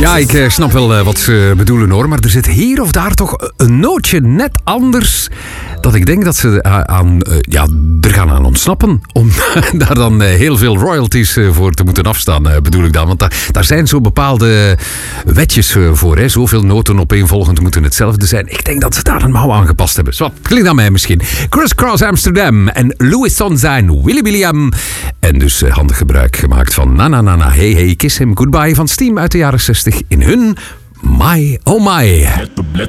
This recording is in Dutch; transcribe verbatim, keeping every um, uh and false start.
Ja, ik uh, snap wel uh, wat ze bedoelen hoor, maar er zit hier of daar toch een nootje net anders dat ik denk dat ze uh, aan, uh, ja, er gaan aan ontsnappen om daar dan uh, heel veel royalties uh, voor te moeten afstaan, uh, bedoel ik dan. Want da- daar zijn zo bepaalde wetjes uh, voor, hè. Zoveel noten opeenvolgend moeten hetzelfde zijn. Ik denk dat ze daar een mouw aangepast hebben. Zo, klinkt aan mij misschien. Criss Cross Amsterdam en Louis Sonzijn, Willy William. En dus uh, handig gebruik gemaakt van Na Na Na Na Hey Hey Kiss Him Goodbye van Steam uit de jaren zestig in hun My Oh My. Let the, let